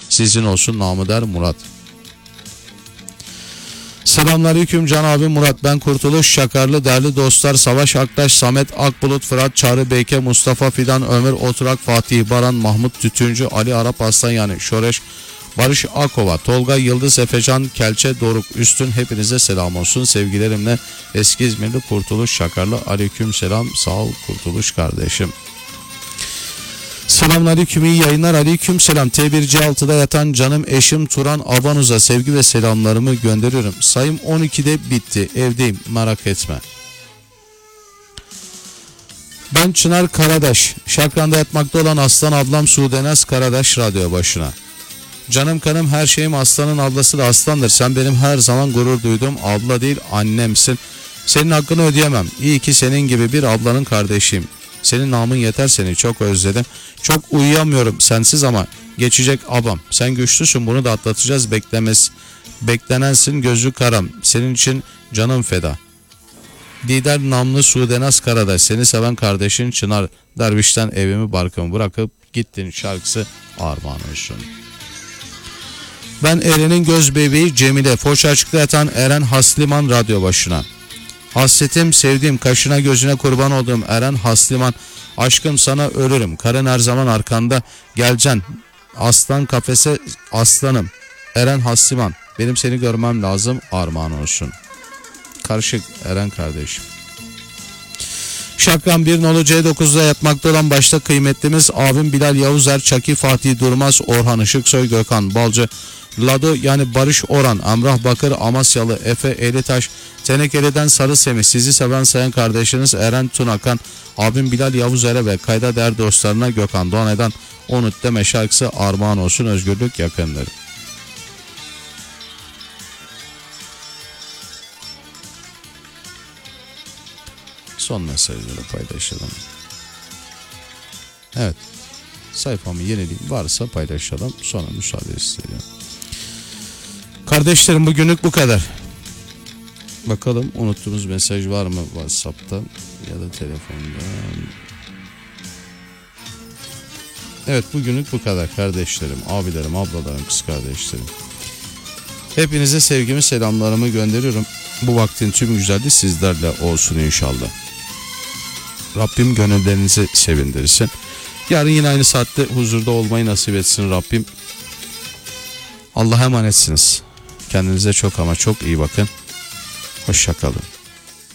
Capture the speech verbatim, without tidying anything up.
sizin olsun namı der Murat. Selamünaleyküm Can abi Murat, ben Kurtuluş Şakarlı, değerli dostlar Savaş Aktaş, Samet Akbulut, Fırat Çağrı Beyke, Mustafa Fidan, Ömer Oturak, Fatih Baran, Mahmut Tütüncü, Ali Arap Aslan yani Şoreş, Barış Akova, Tolga Yıldız, Efecan Kelçe, Doruk Üstün, hepinize selam olsun. Sevgilerimle eski İzmirli Kurtuluş Şakarlı, aleyküm selam, sağ ol Kurtuluş kardeşim. Selamünaleyküm, iyi yayınlar. Aleyküm selam. T bir C altıda yatan canım eşim Turan Abanuz'a sevgi ve selamlarımı gönderiyorum. Sayım on ikide bitti. Evdeyim, merak etme. Ben Çınar Karadaş. Şakran'da yatmakta olan Aslan ablam Sudenaz Karadaş radyo başına. Canım kanım, her şeyim, Aslan'ın ablası da Aslan'dır. Sen benim her zaman gurur duyduğum abla değil annemsin. Senin hakkını ödeyemem. İyi ki senin gibi bir ablanın kardeşiyim. Senin namın yeter, seni çok özledim. Çok uyuyamıyorum sensiz ama geçecek abam. Sen güçlüsün, bunu da atlatacağız. Beklemez, beklenensin gözü karam. Senin için canım feda. Dider namlı Sudenaz Karadaş, seni seven kardeşin Çınar Derviş'ten evimi barkımı bırakıp gittin şarkısı armağan olsun. Ben Eren'in göz bebeği Cemile, Foç Açık'ta yatan Eren Hasliman radyo başına. Hasretim sevdiğim, kaşına gözüne kurban olduğum Eren Hasliman, aşkım sana ölürüm, karın her zaman arkanda, geleceksin aslan kafese aslanım. Eren Hasliman, benim seni görmem lazım, armağan olsun. Karışık Eren kardeşim. Şakran bir nolu C dokuzda yatmakta olan başta kıymetlimiz abim Bilal Yavuzer, Çaki Fatih Durmaz, Orhan Işıksoy, Gökhan Balcı, Lado yani Barış Oran, Emrah Bakır, Amasyalı, Efe Elitaş, Tenekeli'den Sarı Semih, sizi seven sayan kardeşiniz Eren Tunakan, abim Bilal Yavuzer'e ve kayda değer dostlarına Gökhan Doğanay'dan Unut deme şarkısı armağan olsun, özgürlük yakınları. Son mesajları paylaşalım. Evet, sayfamı yenileyim, varsa paylaşalım, sonra müsaade istedim. Kardeşlerim, bugünlük bu kadar. Bakalım unuttuğunuz mesaj var mı WhatsApp'tan ya da telefondan. Evet, bugünlük bu kadar kardeşlerim, abilerim, ablalarım, kız kardeşlerim. Hepinize sevgimi, selamlarımı gönderiyorum. Bu vaktin tüm güzelliği sizlerle olsun inşallah. Rabbim gönüllerinizi sevindirsin. Yarın yine aynı saatte huzurda olmayı nasip etsin Rabbim. Allah'a emanetsiniz. Kendinize çok ama çok iyi bakın. Hoşça kalın.